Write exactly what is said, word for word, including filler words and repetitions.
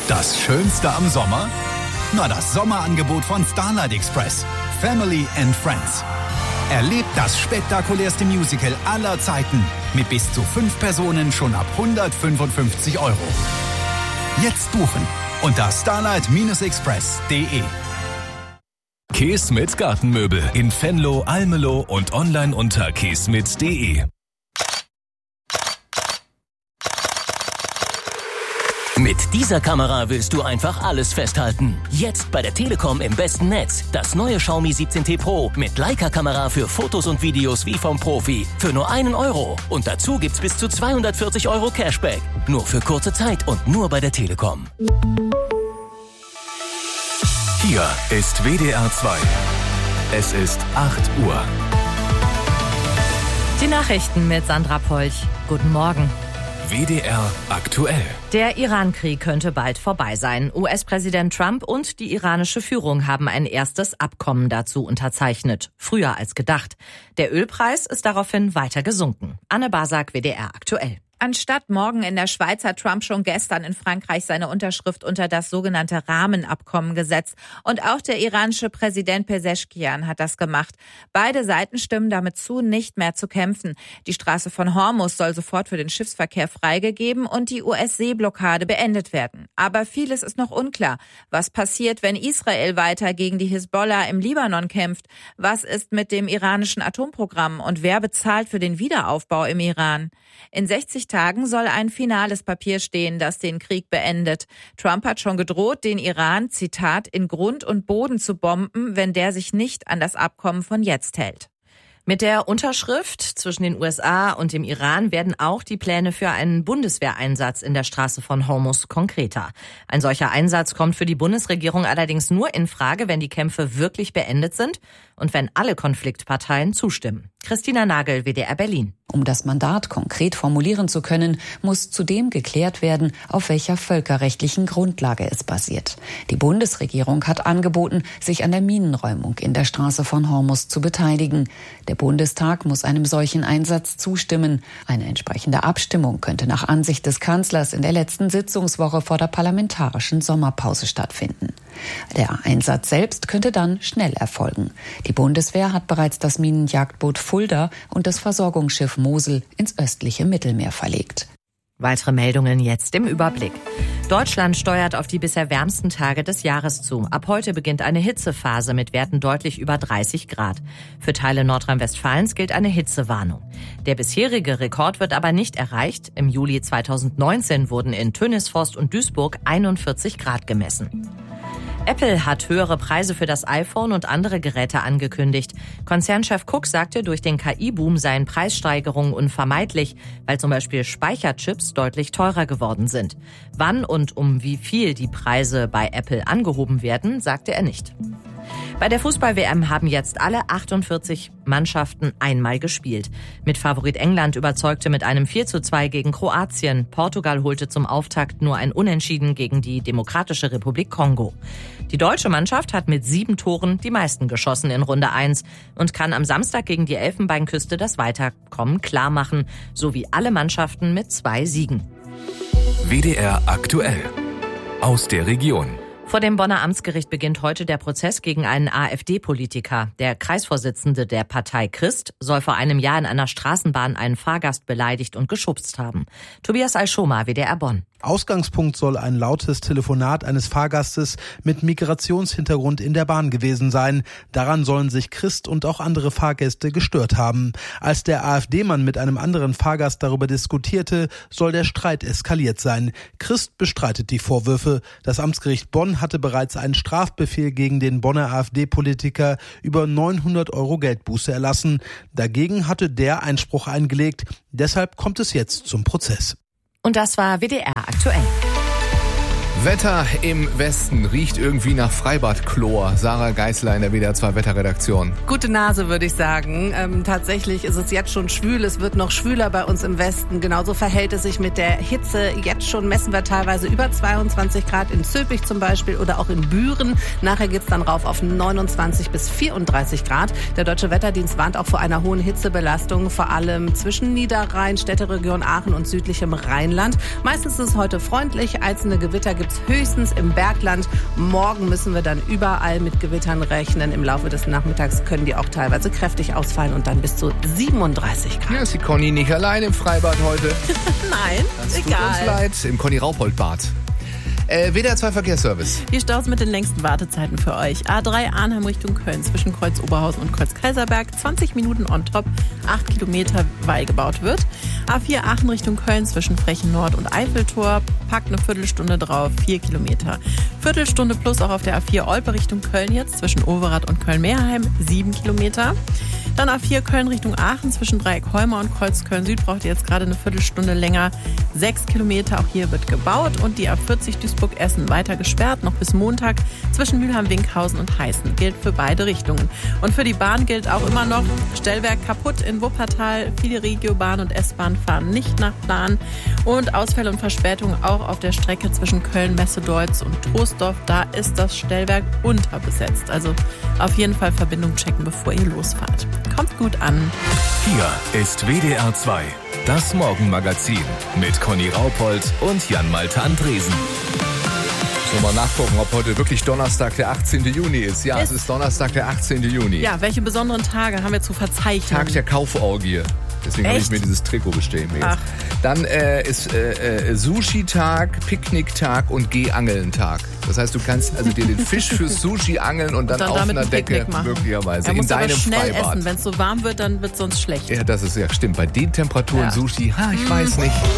Das Schönste am Sommer? Na, das Sommerangebot von Starlight Express. Family and Friends. Erlebt das spektakulärste Musical aller Zeiten mit bis zu fünf Personen schon ab hundertfünfundfünfzig Euro. Jetzt buchen unter starlight express punkt de. Kees-Smith Gartenmöbel in Venlo, Almelo und online unter keesmith punkt de. Mit dieser Kamera willst du einfach alles festhalten. Jetzt bei der Telekom im besten Netz. Das neue Xiaomi siebzehn T Pro mit Leica-Kamera für Fotos und Videos wie vom Profi. Für nur einen Euro. Und dazu gibt's bis zu zweihundertvierzig Euro Cashback. Nur für kurze Zeit und nur bei der Telekom. Hier ist W D R zwei. Es ist acht Uhr. Die Nachrichten mit Sandra Polch. Guten Morgen. W D R aktuell. Der Iran-Krieg könnte bald vorbei sein. U S-Präsident Trump und die iranische Führung haben ein erstes Abkommen dazu unterzeichnet. Früher als gedacht. Der Ölpreis ist daraufhin weiter gesunken. Anne Basak, W D R aktuell. Anstatt morgen in der Schweiz hat Trump schon gestern in Frankreich seine Unterschrift unter das sogenannte Rahmenabkommen gesetzt. Und auch der iranische Präsident Pezeshkian hat das gemacht. Beide Seiten stimmen damit zu, nicht mehr zu kämpfen. Die Straße von Hormuz soll sofort für den Schiffsverkehr freigegeben und die U S-Seeblockade beendet werden. Aber vieles ist noch unklar. Was passiert, wenn Israel weiter gegen die Hisbollah im Libanon kämpft? Was ist mit dem iranischen Atomprogramm und wer bezahlt für den Wiederaufbau im Iran? In sechzig Tagen soll ein finales Papier stehen, das den Krieg beendet. Trump hat schon gedroht, den Iran, Zitat, in Grund und Boden zu bomben, wenn der sich nicht an das Abkommen von jetzt hält. Mit der Unterschrift zwischen den U S A und dem Iran werden auch die Pläne für einen Bundeswehreinsatz in der Straße von Hormuz konkreter. Ein solcher Einsatz kommt für die Bundesregierung allerdings nur in Frage, wenn die Kämpfe wirklich beendet sind und wenn alle Konfliktparteien zustimmen. Christina Nagel, W D R Berlin. Um das Mandat konkret formulieren zu können, muss zudem geklärt werden, auf welcher völkerrechtlichen Grundlage es basiert. Die Bundesregierung hat angeboten, sich an der Minenräumung in der Straße von Hormuz zu beteiligen. Der Bundestag muss einem solchen Einsatz zustimmen. Eine entsprechende Abstimmung könnte nach Ansicht des Kanzlers in der letzten Sitzungswoche vor der parlamentarischen Sommerpause stattfinden. Der Einsatz selbst könnte dann schnell erfolgen. Die Bundeswehr hat bereits das Minenjagdboot Fulda und das Versorgungsschiff Mosel ins östliche Mittelmeer verlegt. Weitere Meldungen jetzt im Überblick. Deutschland steuert auf die bisher wärmsten Tage des Jahres zu. Ab heute beginnt eine Hitzephase mit Werten deutlich über dreißig Grad. Für Teile Nordrhein-Westfalens gilt eine Hitzewarnung. Der bisherige Rekord wird aber nicht erreicht. Im Juli zweitausendneunzehn wurden in Tönisforst und Duisburg einundvierzig Grad gemessen. Apple hat höhere Preise für das iPhone und andere Geräte angekündigt. Konzernchef Cook sagte, durch den K I-Boom seien Preissteigerungen unvermeidlich, weil zum Beispiel Speicherchips deutlich teurer geworden sind. Wann und um wie viel die Preise bei Apple angehoben werden, sagte er nicht. Bei der Fußball-W M haben jetzt alle achtundvierzig Mannschaften einmal gespielt. Mit Favorit England überzeugte mit einem vier zu zwei gegen Kroatien. Portugal holte zum Auftakt nur ein Unentschieden gegen die Demokratische Republik Kongo. Die deutsche Mannschaft hat mit sieben Toren die meisten geschossen in Runde eins und kann am Samstag gegen die Elfenbeinküste das Weiterkommen klarmachen, sowie alle Mannschaften mit zwei Siegen. W D R aktuell. Aus der Region. Vor dem Bonner Amtsgericht beginnt heute der Prozess gegen einen AfD-Politiker. Der Kreisvorsitzende der Partei Christ soll vor einem Jahr in einer Straßenbahn einen Fahrgast beleidigt und geschubst haben. Tobias Al-Schoma, W D R Bonn. Ausgangspunkt soll ein lautes Telefonat eines Fahrgastes mit Migrationshintergrund in der Bahn gewesen sein. Daran sollen sich Christ und auch andere Fahrgäste gestört haben. Als der AfD-Mann mit einem anderen Fahrgast darüber diskutierte, soll der Streit eskaliert sein. Christ bestreitet die Vorwürfe. Das Amtsgericht Bonn hatte bereits einen Strafbefehl gegen den Bonner AfD-Politiker über neunhundert Euro Geldbuße erlassen. Dagegen hatte der Einspruch eingelegt. Deshalb kommt es jetzt zum Prozess. Und das war W D R aktuell. Wetter im Westen riecht irgendwie nach Freibadchlor. Sarah Geisler in der W D R zwei Wetterredaktion. Gute Nase, würde ich sagen. Ähm, tatsächlich ist es jetzt schon schwül. Es wird noch schwüler bei uns im Westen. Genauso verhält es sich mit der Hitze. Jetzt schon messen wir teilweise über zweiundzwanzig Grad in Zülpich zum Beispiel oder auch in Büren. Nachher geht's dann rauf auf neunundzwanzig bis vierunddreißig Grad. Der Deutsche Wetterdienst warnt auch vor einer hohen Hitzebelastung, vor allem zwischen Niederrhein, Städteregion Aachen und südlichem Rheinland. Meistens ist es heute freundlich. Einzelne Gewitter gibt es höchstens im Bergland. Morgen müssen wir dann überall mit Gewittern rechnen. Im Laufe des Nachmittags können die auch teilweise kräftig ausfallen und dann bis zu siebenunddreißig Grad. Ja, ist die Conny nicht allein im Freibad heute? Nein, das egal. Tut uns leid, im Conny-Raupold-Bad. Äh, W D R zwei Verkehrsservice. Die Staus mit den längsten Wartezeiten für euch. A drei Arnhem Richtung Köln zwischen Kreuz Oberhausen und Kreuz Kaiserberg. zwanzig Minuten on top, acht Kilometer, weil gebaut wird. A vier Aachen Richtung Köln zwischen Frechen Nord und Eiffeltor. Packt eine Viertelstunde drauf, vier Kilometer. Viertelstunde plus auch auf der A vier Olpe Richtung Köln jetzt zwischen Overath und Köln-Meerheim, sieben Kilometer. Dann A vier Köln Richtung Aachen zwischen Dreieck-Holmer und Kreuz Köln-Süd braucht ihr jetzt gerade eine Viertelstunde länger. Sechs Kilometer, auch hier wird gebaut. Und die A vierzig Duisburg-Essen weiter gesperrt, noch bis Montag zwischen Mülheim-Winkhausen und Heißen. Gilt für beide Richtungen. Und für die Bahn gilt auch immer noch Stellwerk kaputt in Wuppertal. Viele Regiobahn und S-Bahn fahren nicht nach Plan. Und Ausfälle und Verspätungen auch auf der Strecke zwischen Köln-Messe-Deutz und Troisdorf. Da ist das Stellwerk unterbesetzt. Also auf jeden Fall Verbindung checken, bevor ihr losfahrt. Kommt gut an. Hier ist W D R zwei, das Morgenmagazin mit Conny Raupold und Jan-Malte Andresen. Sollen wir mal nachgucken, ob heute wirklich Donnerstag, der achtzehnte Juni ist. Ja, ist. Es ist Donnerstag, der achtzehnte Juni. Ja, welche besonderen Tage haben wir zu verzeichnen? Tag der Kauforgie. Deswegen habe ich mir dieses Trikot bestellt. Ach. Dann äh, ist äh, äh, Sushi-Tag, Picknick-Tag und Geh-Angeln-Tag. Das heißt, du kannst also dir den Fisch fürs Sushi angeln und dann, und dann auf einer Decke möglicherweise ja, in deinem aber schnell Freibad. Essen. Wenn es so warm wird, dann wird es sonst schlecht. Ja, das ist ja stimmt. Bei den Temperaturen ja. Sushi, ha, ich weiß nicht.